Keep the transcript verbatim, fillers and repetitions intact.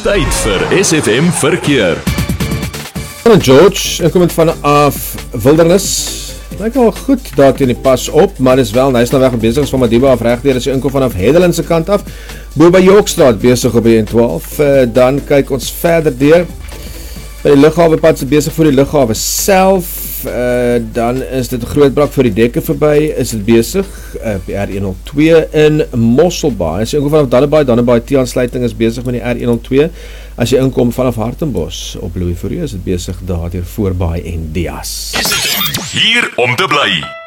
Tyd vir S F M Verkeer. George, ek kom het vanaf Wildernis. Lyk al goed daar teen die pas op, maar is wel nice na weg bezig is van Madiba af regdeur as jy inkom vanaf Hedeland se kant af. Bo by Yorkstraat besig op die N twaalf. Uh, dan kyk ons verder deur. By die lughawepad se besig voor die lughawe self. Uh, dan is dit Grootbrak vir die dekke verby, is dit besig uh, op die R een nul twee in Mosselbaai. As jy inkom vanaf Dannebaai, Dannebaai T-aansluiting is besig met die R een nul twee. As jy inkom vanaf Hartenbos op Louis Fourie, is dit besig daar deur Voorbaai en Dias. Hier om te bly.